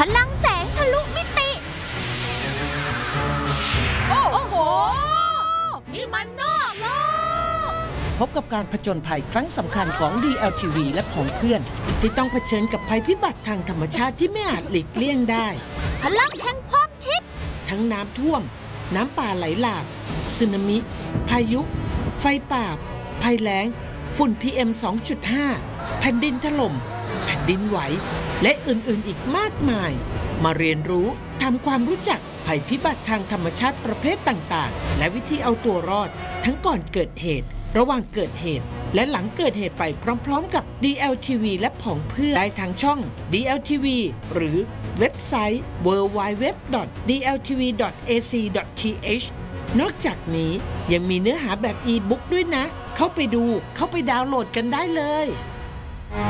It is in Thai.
ลังแสงทะลุมิติโอ้โหนี่มันนอกโลกพบกับการผจญภัยครั้งสำคัญของ DLTV และของเพื่อนที่ต้องเผชิญกับภัยพิบัติทางธรรมชาติที่ไม่อาจหลีกเลี่ยงได้พลังแห่งความคิดทั้งน้ำท่วมน้ำป่าไหลหลากสึนามิพายุไฟป่าภัยแล้งฝุ่น PM 2.5 แผ่นดินถล่มแผ่นดินไหวและอื่นๆอีกมากมายมาเรียนรู้ทำความรู้จักภัยพิบัติทางธรรมชาติประเภทต่างๆและวิธีเอาตัวรอดทั้งก่อนเกิดเหตุระหว่างเกิดเหตุและหลังเกิดเหตุไปพร้อมๆกับ DLTV และผองเพื่อนได้ทางช่อง DLTV หรือเว็บไซต์ www.dltv.ac.th นอกจากนี้ยังมีเนื้อหาแบบอีบุ๊กด้วยนะเข้าไปดูเข้าไปดาวน์โหลดกันได้เลย